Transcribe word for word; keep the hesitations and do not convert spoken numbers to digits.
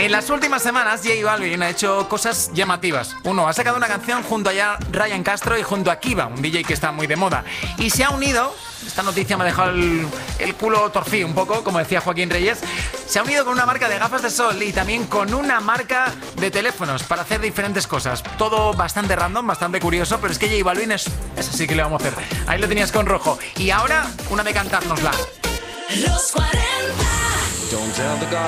En las últimas semanas, J Balvin ha hecho cosas llamativas. Uno, ha sacado una canción junto a Ryan Castro y junto a Kiva, un D J que está muy de moda. Y se ha unido, esta noticia me ha dejado el, el culo torcido un poco, como decía Joaquín Reyes, se ha unido con una marca de gafas de sol y también con una marca de teléfonos para hacer diferentes cosas. Todo bastante random, bastante curioso, pero es que J Balvin es, es así que le vamos a hacer. Ahí lo tenías con rojo. Y ahora, una de cantárnosla. Los cuarenta.